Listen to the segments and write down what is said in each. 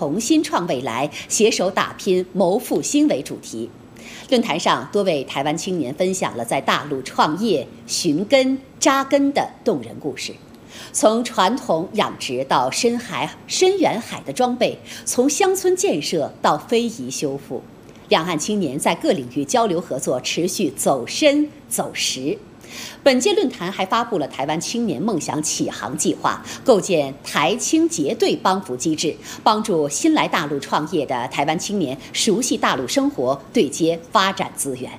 同心创未来，携手打拼谋复兴为主题。论坛上，多位台湾青年分享了在大陆创业、寻根、扎根的动人故事。从传统养殖到深远海的装备，从乡村建设到非遗修复，两岸青年在各领域交流合作持续走深走实。本届论坛还发布了台湾青年梦想启航计划，构建台青结对帮扶机制，帮助新来大陆创业的台湾青年熟悉大陆生活，对接发展资源。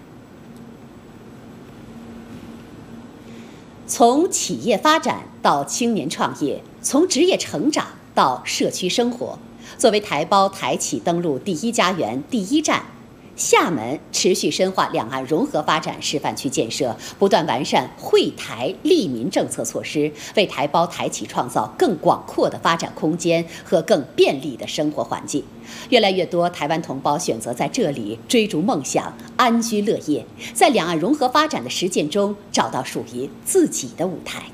从企业发展到青年创业，从职业成长到社区生活，作为台胞台企登陆第一家园、第一站，厦门持续深化两岸融合发展示范区建设，不断完善惠台利民政策措施，为台胞台企创造更广阔的发展空间和更便利的生活环境。越来越多台湾同胞选择在这里追逐梦想、安居乐业，在两岸融合发展的实践中找到属于自己的舞台。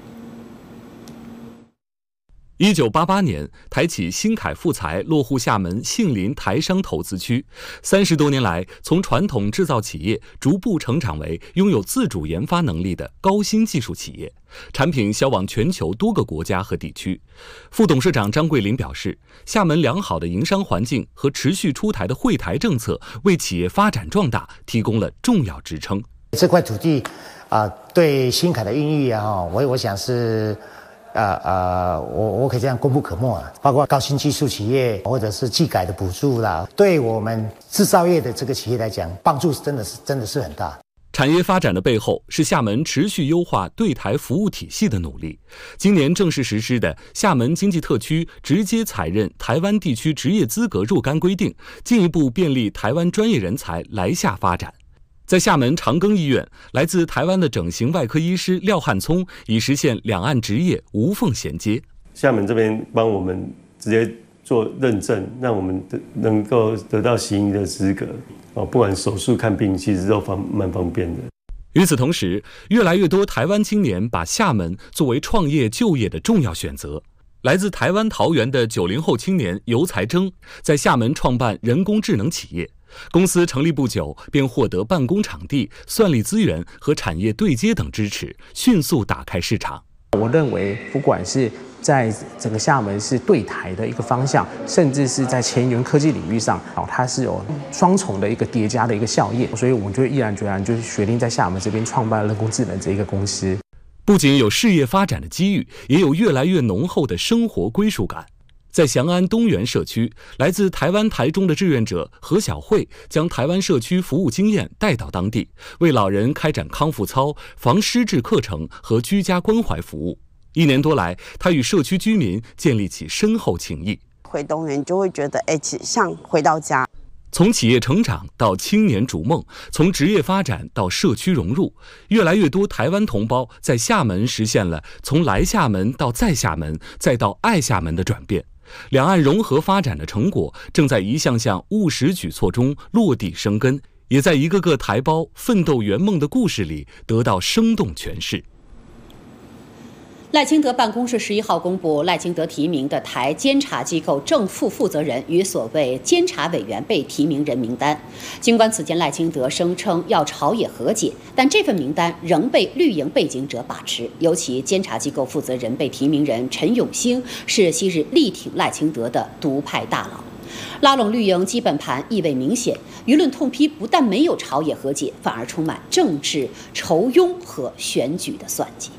1988年，台企新凯富材落户厦门杏林台商投资区，30多年来，从传统制造企业逐步成长为拥有自主研发能力的高新技术企业，产品销往全球多个国家和地区。副董事长张桂林表示，厦门良好的营商环境和持续出台的惠台政策，为企业发展壮大提供了重要支撑。 这块土地对新凯的孕育我想是。我可以这样功不可没啊，包括高新技术企业或者是技改的补助啦，对我们制造业的这个企业来讲，帮助真的是很大。 产业发展的背后是厦门持续优化对台服务体系的努力。今年正式实施的厦门经济特区直接采认台湾地区职业资格若干规定，进一步便利台湾专业人才来厦发展。在厦门长庚医院，来自台湾的整形外科医师廖汉聪已实现两岸职业无缝衔接。 厦门这边帮我们直接做认证，让我们能够得到行医的资格，不管手术看病，其实都蛮方便的。 与此同时，越来越多台湾青年把厦门作为创业就业的重要选择。来自台湾桃园的90后青年游才征，在厦门创办人工智能企业。公司成立不久，便获得办公场地、算力资源和产业对接等支持，迅速打开市场。 我认为，不管是在整个厦门是对台的一个方向，甚至是在前沿科技领域上，它是有双重的一个叠加的一个效应，所以我们就毅然决然就是决定在厦门这边创办人工智能这一个公司。 不仅有事业发展的机遇，也有越来越浓厚的生活归属感。在翔安东园社区，来自台湾台中的志愿者何小慧将台湾社区服务经验带到当地，为老人开展康复操、防失智课程和居家关怀服务。1年多来，他与社区居民建立起深厚情谊。 回东园就会觉得，像回到家。 从企业成长到青年逐梦，从职业发展到社区融入，越来越多台湾同胞在厦门实现了从来厦门到在厦门，再到爱厦门的转变。两岸融合发展的成果正在一项项务实举措中落地生根，也在一个个台胞奋斗圆梦的故事里得到生动诠释。 赖清德办公室11号公布赖清德提名的台监察机构正副负责人与所谓监察委员被提名人名单。尽管此前赖清德声称要朝野和解，但这份名单仍被绿营背景者把持。尤其监察机构负责人被提名人陈永兴是昔日力挺赖清德的独派大佬，拉拢绿营基本盘意味明显。舆论痛批不但没有朝野和解，反而充满政治筹庸和选举的算计。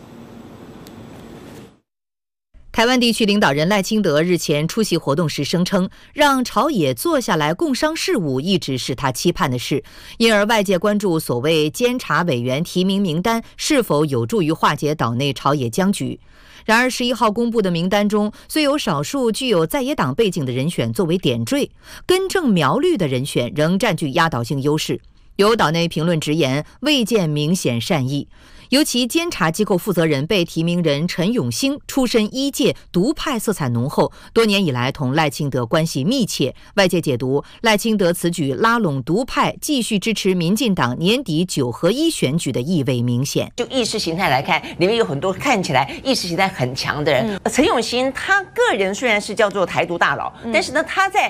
台湾地区领导人赖清德日前出席活动时声称，让朝野坐下来共商事务一直是他期盼的事，因而外界关注所谓监察委员提名名单是否有助于化解岛内朝野僵局。然而11号公布的名单中，虽有少数具有在野党背景的人选作为点缀，根正苗绿的人选仍占据压倒性优势。有岛内评论直言，未见明显善意。尤其监察机构负责人被提名人陈永兴出身医界，独派色彩浓厚，多年以来同赖清德关系密切。外界解读赖清德此举拉拢独派，继续支持民进党年底9合1选举的意味明显。 就意识形态来看，里面有很多看起来意识形态很强的人。陈永兴他个人虽然是叫做台独大佬，但是呢，他在